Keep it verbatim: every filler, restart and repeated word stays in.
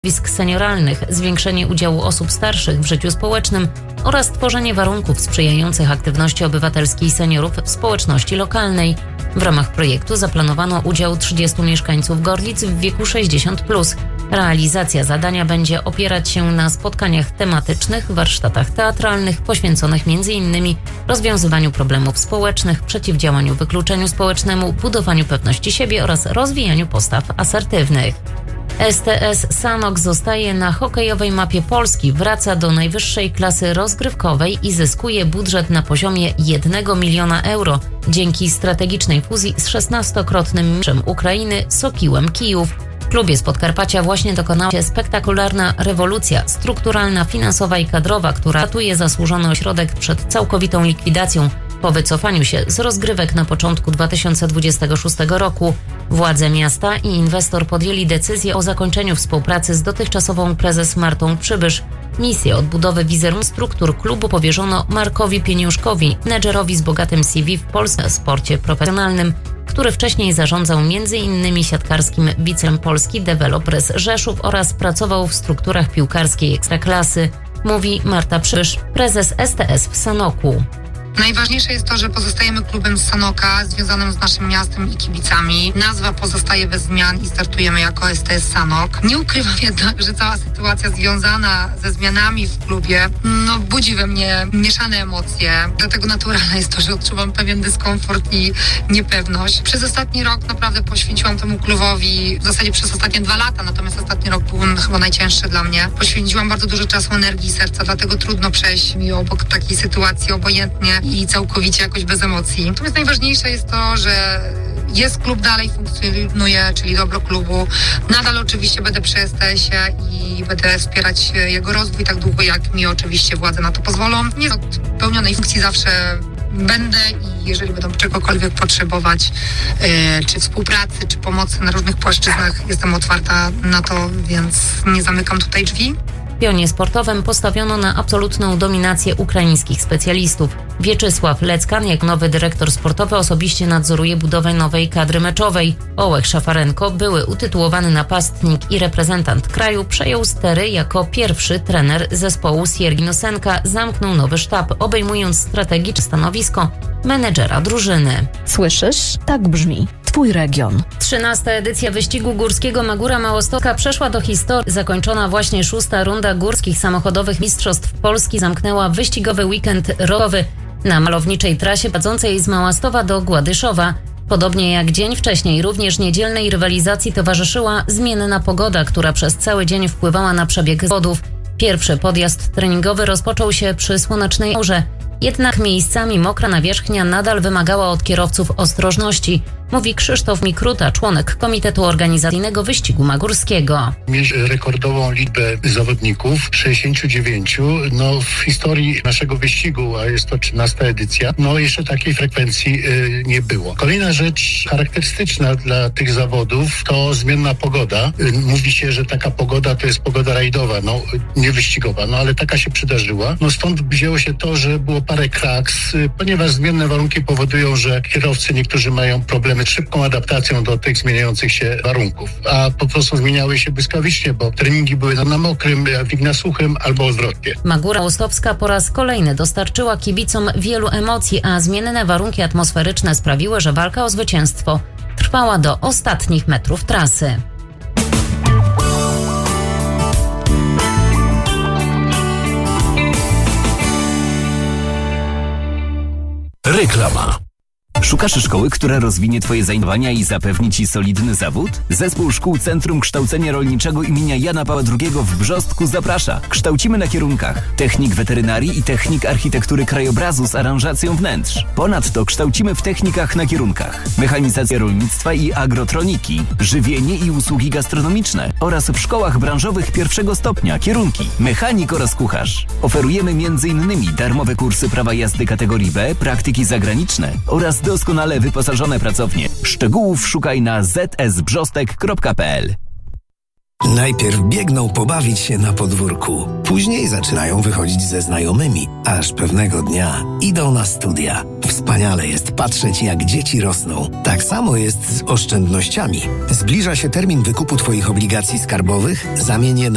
środowisk senioralnych, zwiększenie udziału osób starszych w życiu społecznym oraz tworzenie warunków sprzyjających aktywności obywatelskiej seniorów w społeczności lokalnej. W ramach projektu zaplanowano udział trzydziestu mieszkańców Gorlic w wieku sześćdziesiąt plus. Realizacja zadania będzie opierać się na spotkaniach tematycznych, warsztatach teatralnych poświęconych między innymi rozwiązywaniu problemów społecznych, przeciwdziałaniu wykluczeniu społecznemu, budowaniu pewności siebie oraz rozwijaniu postaw asertywnych. S T S Sanok zostaje na hokejowej mapie Polski, wraca do najwyższej klasy rozgrywkowej i zyskuje budżet na poziomie jednego miliona euro dzięki strategicznej fuzji z szesnastokrotnym mistrzem Ukrainy Sokiłem Kijów. W klubie z Podkarpacia właśnie dokonała się spektakularna rewolucja strukturalna, finansowa i kadrowa, która ratuje zasłużony ośrodek przed całkowitą likwidacją po wycofaniu się z rozgrywek na początku dwa tysiące dwudziestego szóstego roku. Władze miasta i inwestor podjęli decyzję o zakończeniu współpracy z dotychczasową prezes Martą Przybysz. Misję odbudowy wizerunku struktur klubu powierzono Markowi Pieniuszkowi, menedżerowi z bogatym C V w polskim sporcie profesjonalnym, który wcześniej zarządzał między innymi siatkarskim Wicem Polski Developers Rzeszów oraz pracował w strukturach piłkarskiej Ekstraklasy, mówi Marta Przybysz, prezes S T S w Sanoku. Najważniejsze jest to, że pozostajemy klubem z Sanoka, związanym z naszym miastem i kibicami. Nazwa pozostaje bez zmian i startujemy jako S T S Sanok. Nie ukrywam jednak, że cała sytuacja związana ze zmianami w klubie no, budzi we mnie mieszane emocje. Dlatego naturalne jest to, że odczuwam pewien dyskomfort i niepewność. Przez ostatni rok naprawdę poświęciłam temu klubowi, w zasadzie przez ostatnie dwa lata, natomiast ostatni rok był chyba najcięższy dla mnie. Poświęciłam bardzo dużo czasu, energii i serca, dlatego trudno przejść mi obok takiej sytuacji obojętnie i całkowicie jakoś bez emocji. Natomiast najważniejsze jest to, że jest klub, dalej funkcjonuje, czyli dobro klubu. Nadal oczywiście będę przy S T S-ie i będę wspierać jego rozwój tak długo, jak mi oczywiście władze na to pozwolą. Nie od pełnionej funkcji zawsze będę i jeżeli będą czegokolwiek potrzebować, yy, czy współpracy, czy pomocy na różnych płaszczyznach, jestem otwarta na to, więc nie zamykam tutaj drzwi. W pionie sportowym postawiono na absolutną dominację ukraińskich specjalistów. Wieczysław Leckan, jak nowy dyrektor sportowy, osobiście nadzoruje budowę nowej kadry meczowej. Ołech Szafarenko, były utytułowany napastnik i reprezentant kraju, przejął stery jako pierwszy trener zespołu. Siergiej Nosenka zamknął nowy sztab, obejmując strategiczne stanowisko menedżera drużyny. Słyszysz? Tak brzmi Twój region. Trzynasta edycja wyścigu górskiego Magura Małostocka przeszła do historii. Zakończona właśnie szósta runda górskich samochodowych mistrzostw Polski zamknęła wyścigowy weekend rokowy na malowniczej trasie prowadzącej z Małastowa do Gładyszowa. Podobnie jak dzień wcześniej, również niedzielnej rywalizacji towarzyszyła zmienna pogoda, która przez cały dzień wpływała na przebieg zawodów. Pierwszy podjazd treningowy rozpoczął się przy słonecznej aurze. Jednak miejscami mokra nawierzchnia nadal wymagała od kierowców ostrożności, mówi Krzysztof Mikruta, członek Komitetu Organizacyjnego Wyścigu Magórskiego. Mieliśmy rekordową liczbę zawodników, sześćdziesięciu dziewięciu. No, w historii naszego wyścigu, a jest to trzynasta edycja, no jeszcze takiej frekwencji y, nie było. Kolejna rzecz charakterystyczna dla tych zawodów to zmienna pogoda. Y, mówi się, że taka pogoda to jest pogoda rajdowa, no nie wyścigowa, no ale taka się przydarzyła. No stąd wzięło się to, że było parę kraks, y, ponieważ zmienne warunki powodują, że kierowcy niektórzy mają problemy z szybką adaptacją do tych zmieniających się warunków, a po prostu zmieniały się błyskawicznie, bo treningi były na mokrym, jak na suchym, albo odwrotnie. Magura Małostowska po raz kolejny dostarczyła kibicom wielu emocji, a zmienne warunki atmosferyczne sprawiły, że walka o zwycięstwo trwała do ostatnich metrów trasy. Reklama. Szukasz szkoły, która rozwinie Twoje zainteresowania i zapewni Ci solidny zawód? Zespół Szkół Centrum Kształcenia Rolniczego imienia Jana Pawła drugiego w Brzostku zaprasza. Kształcimy na kierunkach technik weterynarii i technik architektury krajobrazu z aranżacją wnętrz. Ponadto kształcimy w technikach na kierunkach mechanizacja rolnictwa i agrotroniki, żywienie i usługi gastronomiczne oraz w szkołach branżowych pierwszego stopnia kierunki mechanik oraz kucharz. Oferujemy między innymi darmowe kursy prawa jazdy kategorii B, praktyki zagraniczne oraz doskonale wyposażone pracownie. Szczegółów szukaj na z s brzostek kropka p l. Najpierw biegną pobawić się na podwórku, później zaczynają wychodzić ze znajomymi, aż pewnego dnia idą na studia. Wspaniale jest patrzeć, jak dzieci rosną. Tak samo jest z oszczędnościami. Zbliża się termin wykupu Twoich obligacji skarbowych, zamienię na